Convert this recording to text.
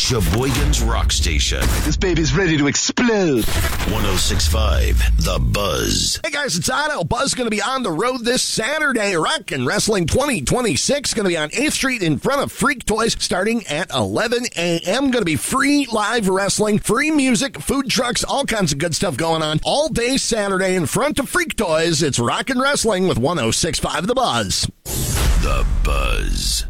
Sheboygan's Rock Station. This baby's ready to explode. 106.5 The Buzz. Hey guys, it's Otto. Buzz going to be on the road this Saturday. Rock and Wrestling 2026 going to be on 8th Street in front of Freak Toys starting at 11 a.m. Going to be free live wrestling, free music, food trucks, all kinds of good stuff going on. All day Saturday in front of Freak Toys. It's Rock and Wrestling with 106.5 The Buzz. The Buzz.